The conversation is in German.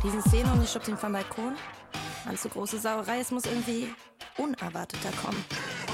diesen Szene und ich schubse ihn vom Balkon. Mann, so große Sauerei, es muss irgendwie unerwarteter kommen.